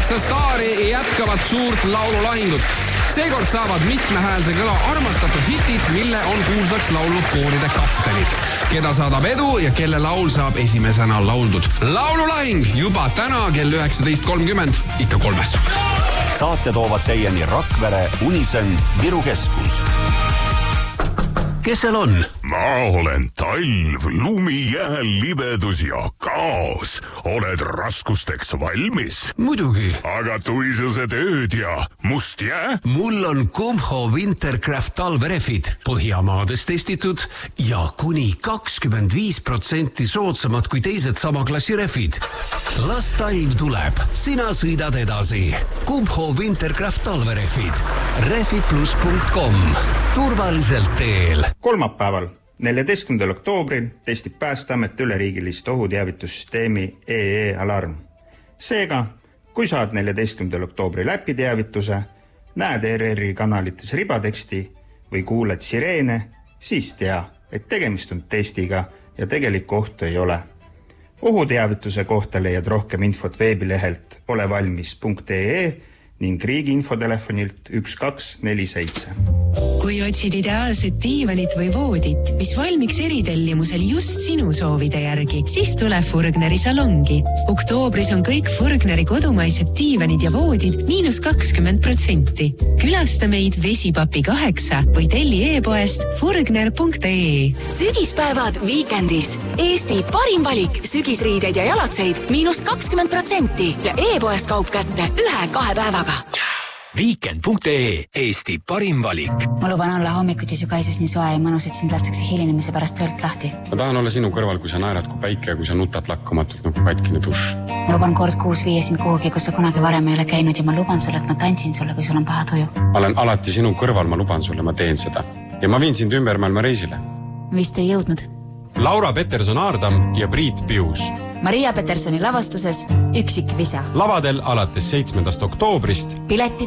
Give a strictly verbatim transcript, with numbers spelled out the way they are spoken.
kaheksa staari jätkavad suurt laululahingut. Seekord saavad mitmehäälse kõla armastatud hitid, mille on kuulsaks laulnud kooride kaptenid, keda saadab edu ja kelle laul saab esimesena lauldud. Laululahing juba täna kell üheksateist kolmkümmend ikka kolmes. Saate toovad teieni Rakvere, Unisen, Viru Keskus. Kes seal on? Ma olen talv, lumi, jääl, libedus ja kaos. Oled raskusteks valmis? Muidugi. Aga tuisused ööd ja must jää? Mul on Kumho Wintercraft talverefid. Põhjamaades testitud ja kuni kakskümmend viis protsenti soodsamad kui teised sama klassi refid. Las talv tuleb. Sina sõidad edasi. Kumho Wintercraft talverefid. refid plus punkt com. Turvaliselt teel. Kolmapäeval, neljateistkümnendal oktoobril testib Päästeamet üleriigilist ohuteavitussüsteemi E E Alarm. Seega, kui saad neljateistkümnendal oktoobri läpiteavituse, näed R R I kanalites ribateksti või kuuled sireene, siis tea, et tegemist on testiga ja tegelikku ohtu ei ole. Ohuteavituse kohta leiad rohkem infot veebilehelt olevalmis punkt E E ning riigi infotelefonilt üks kaks neli seitse. Kui otsid ideaalset diivanit või voodit, mis valmiks eritellimusel just sinu soovide järgi, siis tule Furgneri salongi. Oktoobris on kõik Furgneri kodumaised diivanid ja voodid miinus kakskümmend protsenti. Külasta meid Vesipapi kaheksa või telli e-poest furgner punkt E E. Sügispäevad Weekendis. Eesti parim valik sügisriideid ja jalatseid miinus kakskümmend protsenti ja e-poest kaup kätte ühe-kahe päevaga. Weekend punkt E E. Eesti parim valik. Ma luban olla hommikuti su kaisus nii soe ja mõnus, et sind lastakse hilinemise pärast töölt lahti. Ma tahan olla sinu kõrval, kui sa naerad kui päike ja kui sa nutad lakkamatult nagu katkine duš. Ma luban kord kuus viia sind kuhugi, kus sa kunagi varem ei ole käinud ja ma luban sulle, et ma tantsin sulle, kui sul on paha tuju. Ma olen alati sinu kõrval, ma luban sulle, ma teen seda. Ja ma viin sind ümber maailma reisile. Vist ei jõudnud. Laura Peterson-Aardam ja Priit Pius. Maria Petersoni lavastuses Üksik visa. Lavadel alates seitsmendast oktoobrist. Piletid